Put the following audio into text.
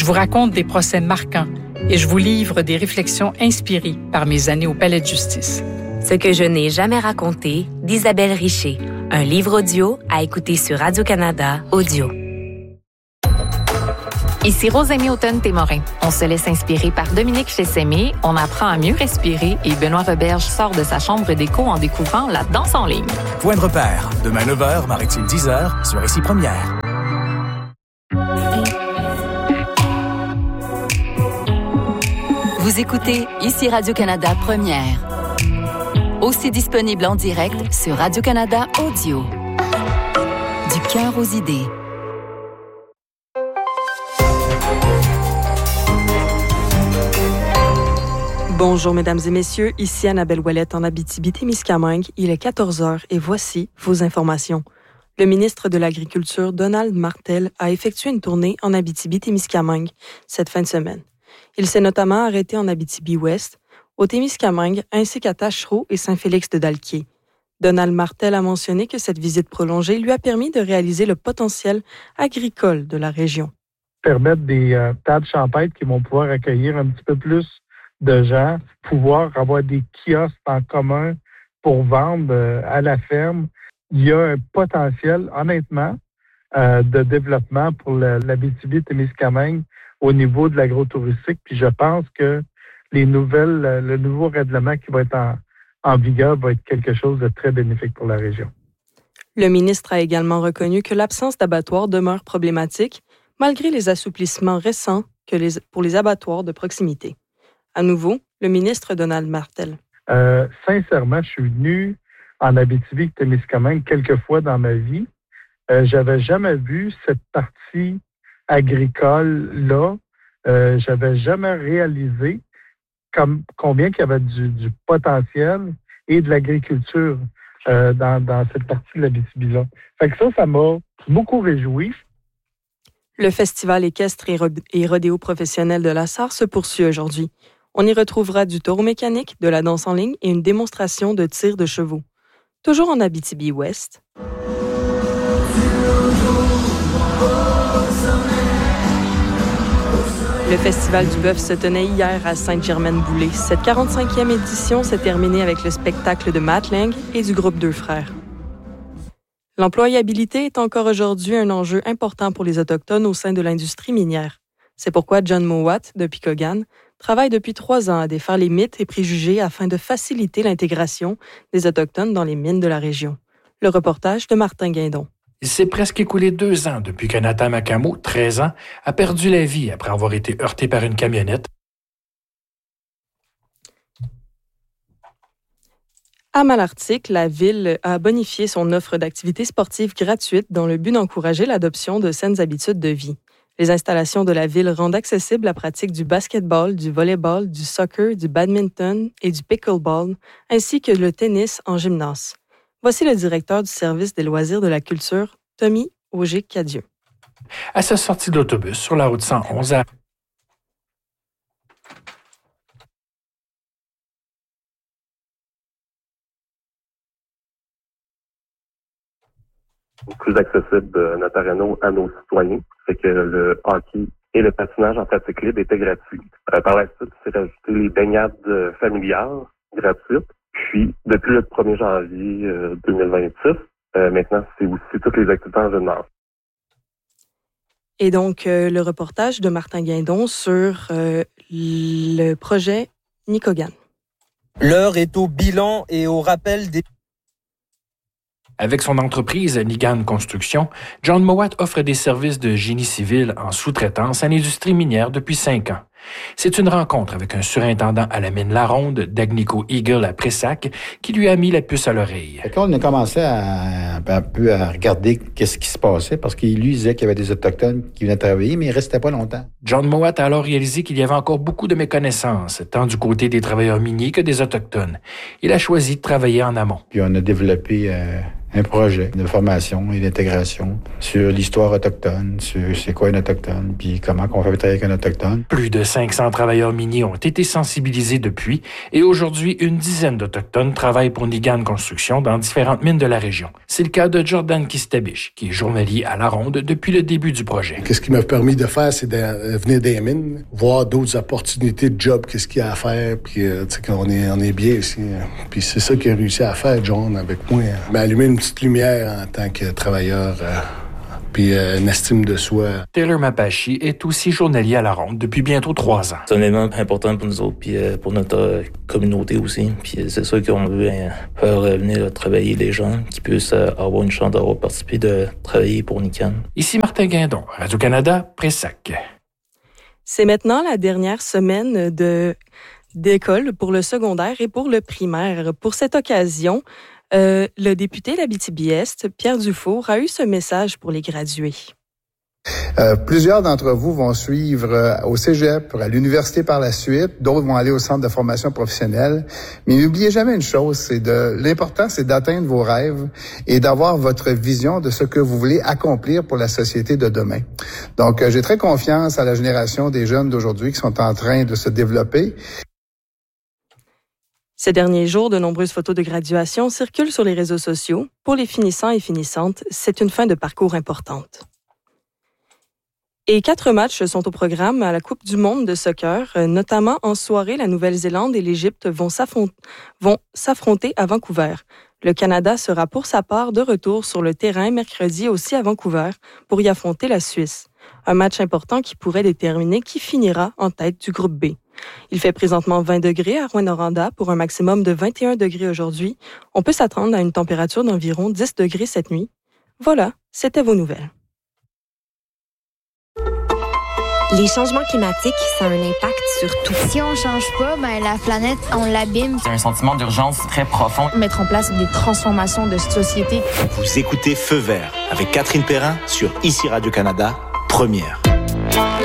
vous raconte des procès marquants et je vous livre des réflexions inspirées par mes années au Palais de justice. Ce que je n'ai jamais raconté d'Isabelle Richer. Un livre audio à écouter sur Radio-Canada Audio. Ici Rosémie Automne-Témorin. On se laisse inspirer par Dominique Chessemé, on apprend à mieux respirer et Benoît Roberge sort de sa chambre d'écho en découvrant la danse en ligne. Point de repère, demain 9h, Maritime 10h, sur Ici Première. Vous écoutez Ici Radio-Canada Première. Aussi disponible en direct sur Radio-Canada Audio. Du cœur aux idées. Bonjour mesdames et messieurs, ici Annabelle Ouellette en Abitibi-Témiscamingue. Il est 14h et voici vos informations. Le ministre de l'Agriculture, Donald Martel, a effectué une tournée en Abitibi-Témiscamingue cette fin de semaine. Il s'est notamment arrêté en Abitibi-Ouest, au Témiscamingue, ainsi qu'à Taschereau et Saint-Félix-de-Dalquier. Donald Martel a mentionné que cette visite prolongée lui a permis de réaliser le potentiel agricole de la région. Permettre des tables champêtres qui vont pouvoir accueillir un petit peu plus de gens, pouvoir avoir des kiosques en commun pour vendre à la ferme. Il y a un potentiel, honnêtement, de développement pour l'Abitibi-Témiscamingue au niveau de l'agro-touristique. Puis je pense que le nouveau règlement qui va être en vigueur va être quelque chose de très bénéfique pour la région. Le ministre a également reconnu que l'absence d'abattoirs demeure problématique, malgré les assouplissements récents pour les abattoirs de proximité. À nouveau, le ministre Donald Martel. Sincèrement, je suis venu en Abitibi-Témiscamingue quelques fois dans ma vie. J'avais jamais vu cette partie agricole-là. J'avais jamais réalisé combien il y avait du potentiel et de l'agriculture dans cette partie de l'Abitibi-là. Fait que ça m'a beaucoup réjoui. Le festival équestre et rodéo professionnel de la Sarre se poursuit aujourd'hui. On y retrouvera du taureau mécanique, de la danse en ligne et une démonstration de tir de chevaux. Toujours en Abitibi-Ouest. Le Festival du bœuf se tenait hier à Sainte-Germaine-Boulay. Cette 45e édition s'est terminée avec le spectacle de Matt Lang et du groupe Deux Frères. L'employabilité est encore aujourd'hui un enjeu important pour les Autochtones au sein de l'industrie minière. C'est pourquoi John Mowat, de Picogan, travaille depuis 3 ans à défaire les mythes et préjugés afin de faciliter l'intégration des Autochtones dans les mines de la région. Le reportage de Martin Guindon. Il s'est presque écoulé 2 ans depuis que Nathan Macamo, 13 ans, a perdu la vie après avoir été heurté par une camionnette. À Malartic, la Ville a bonifié son offre d'activités sportives gratuites dans le but d'encourager l'adoption de saines habitudes de vie. Les installations de la Ville rendent accessible la pratique du basketball, du volleyball, du soccer, du badminton et du pickleball, ainsi que le tennis en gymnase. Voici le directeur du service des loisirs de la culture, Tommy Auger-Cadieux. À sa sortie de l'autobus sur la route 111 à plus accessible notre aréna à nos citoyens. Fait que le hockey et le patinage en pratique libre étaient gratuits. Par la suite, c'est rajouté les baignades familiales gratuites. Puis, depuis le 1er janvier 2026, maintenant, c'est aussi toutes les activités en gymnase. Et donc, le reportage de Martin Guindon sur le projet Nicogan. L'heure est au bilan et au rappel des... Avec son entreprise Nigan Construction, John Mowat offre des services de génie civil en sous-traitance à l'industrie minière depuis 5 ans. C'est une rencontre avec un surintendant à la mine La Ronde d'Agnico Eagle à Pressac qui lui a mis la puce à l'oreille. Quand on a commencé un peu à regarder qu'est-ce qui se passait, parce qu'il lui disait qu'il y avait des Autochtones qui venaient travailler, mais ils ne restaient pas longtemps. John Mowat a alors réalisé qu'il y avait encore beaucoup de méconnaissances, tant du côté des travailleurs miniers que des Autochtones. Il a choisi de travailler en amont. Puis on a développé un projet de formation et d'intégration sur l'histoire autochtone, sur c'est quoi un Autochtone, puis comment on fait travailler avec un Autochtone. Plus de 500 travailleurs miniers ont été sensibilisés depuis et aujourd'hui, une dizaine d'Autochtones travaillent pour Nigan Construction dans différentes mines de la région. C'est le cas de Jordan Kistabich, qui est journalier à la ronde depuis le début du projet. Qu'est-ce qui m'a permis de faire, c'est de venir des mines, voir d'autres opportunités de job, qu'est-ce qu'il y a à faire, puis tu sais qu'on est bien ici. Puis c'est ça qu'il a réussi à faire, John, avec moi. M'a allumé une petite lumière en tant que travailleur, puis une estime de soi. Taylor Mapachi est aussi journalier à la ronde depuis bientôt 3 ans. C'est un événement important pour nous autres, puis pour notre communauté aussi. Puis c'est ça qu'on veut faire venir travailler les gens qui puissent avoir une chance d'avoir participé de travailler pour Nican. Ici Martin Guindon, Radio-Canada, Pressac. C'est maintenant la dernière semaine d'école pour le secondaire et pour le primaire. Pour cette occasion, le député d'Abitibi-Est, Pierre Dufour, a eu ce message pour les gradués. Plusieurs d'entre vous vont suivre au cégep, à l'université par la suite. D'autres vont aller au centre de formation professionnelle. Mais n'oubliez jamais une chose, l'important, c'est d'atteindre vos rêves et d'avoir votre vision de ce que vous voulez accomplir pour la société de demain. Donc, j'ai très confiance à la génération des jeunes d'aujourd'hui qui sont en train de se développer. Ces derniers jours, de nombreuses photos de graduation circulent sur les réseaux sociaux. Pour les finissants et finissantes, c'est une fin de parcours importante. Et 4 matchs sont au programme à la Coupe du monde de soccer. Notamment en soirée, la Nouvelle-Zélande et l'Égypte vont s'affronter à Vancouver. Le Canada sera pour sa part de retour sur le terrain mercredi aussi à Vancouver pour y affronter la Suisse. Un match important qui pourrait déterminer qui finira en tête du groupe B. Il fait présentement 20 degrés à Rouyn-Noranda pour un maximum de 21 degrés aujourd'hui. On peut s'attendre à une température d'environ 10 degrés cette nuit. Voilà, c'était vos nouvelles. Les changements climatiques, ça a un impact sur tout. Si on change pas, la planète, on l'abîme. C'est un sentiment d'urgence très profond. Mettre en place des transformations de société. Vous écoutez Feu vert avec Catherine Perrin sur ICI Radio-Canada, première.